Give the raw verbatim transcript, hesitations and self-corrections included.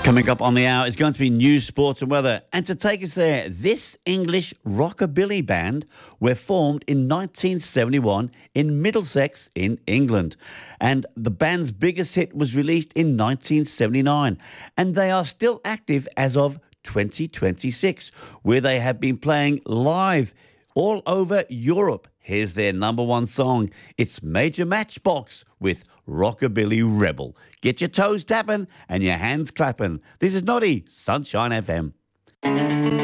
Coming up on the hour is going to be news, sports and weather. And to take us there, this English rockabilly band were formed in nineteen seventy-one in Middlesex in England. And the band's biggest hit was released in nineteen seventy-nine. And they are still active as of twenty twenty-six, where they have been playing live all over Europe. Here's their number one song. It's Major Matchbox with Rockabilly Rebel. Get your toes tapping and your hands clapping. This is Noddy, Sunshine F M.